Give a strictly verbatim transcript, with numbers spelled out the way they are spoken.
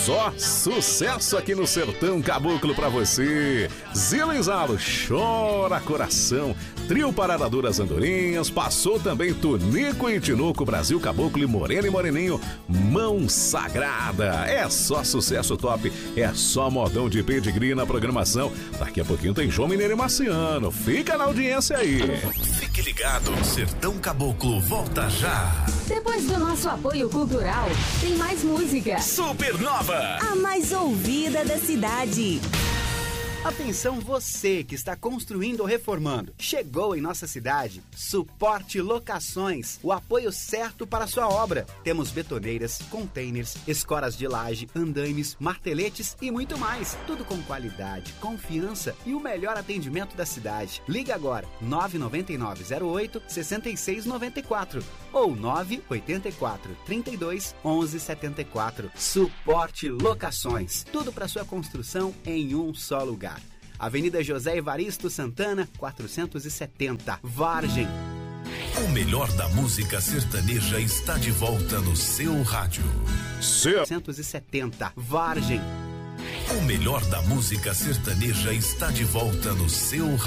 só sucesso aqui no Sertão Caboclo pra você. Zila e Zalo, Chora Coração. Trio Parada Duras Andorinhas. Passou também Tunico e Tinoco, Brasil Caboclo e Moreno e Moreninho. Mão Sagrada. É só sucesso top. É só modão de pedigree na programação. Daqui a pouquinho tem João Mineiro e Marciano. Fica na audiência aí. Fique ligado. Sertão Caboclo volta já. Depois do nosso apoio cultural, tem mais música. Supernova. A mais ouvida da cidade. Atenção você que está construindo ou reformando. Chegou em nossa cidade Suporte Locações, o apoio certo para a sua obra. Temos betoneiras, containers, escoras de laje, andaimes, marteletes e muito mais. Tudo com qualidade, confiança e o melhor atendimento da cidade. Liga agora nove nove nove zero oito seis seis nove quatro ou nove oito quatro, trinta e dois, onze setenta e quatro. Suporte Locações. Tudo para sua construção em um só lugar. Avenida José Evaristo Santana, quatrocentos e setenta, Vargem. O melhor da música sertaneja está de volta no seu rádio. quatrocentos e setenta, Vargem. O melhor da música sertaneja está de volta no seu rádio.